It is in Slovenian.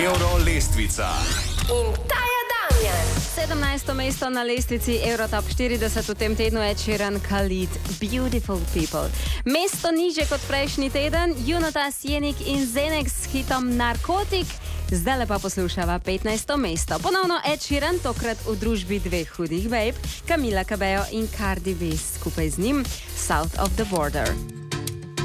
Euro lestvica. In ta je Damjan. 17. mesto na lestvici Eurotop 40 v tem tednu je Sheeran Khalid Beautiful People. Mesto niže kot prejšnji teden, Junotas, Jenik in Zenek s hitom Narkotik. Zdaj pa poslušava 15. mesto. Ponovno Ed Sheeran, tokrat v družbi dveh hudih babe, Camila Cabello in Cardi B skupaj z njim, South of the Border.